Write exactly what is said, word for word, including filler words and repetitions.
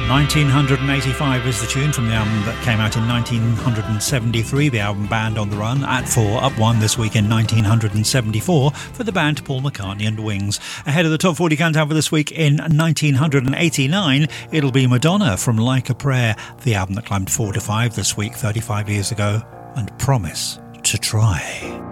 nineteen eighty-five is the tune from the album that came out in nineteen seventy-three, the album Band on the Run. At four, up one this week in nineteen seventy-four for the band Paul McCartney and Wings. Ahead of the Top forty Countdown for this week in nineteen eighty-nine, it'll be Madonna from Like a Prayer, the album that climbed four to five this week thirty-five years ago, and Promise to Try.